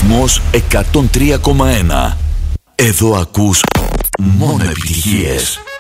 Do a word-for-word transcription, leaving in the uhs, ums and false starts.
Ρυθμός εκατόν τρία κόμμα ένα. Εδώ ακούς μόνο επιτυχίες.